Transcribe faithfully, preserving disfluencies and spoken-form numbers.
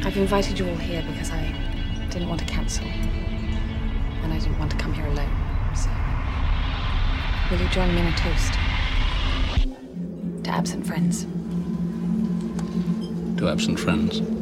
I've invited you all here because I didn't want to cancel. And I didn't want to come here alone. So, will you join me in a toast? To absent friends. To absent friends.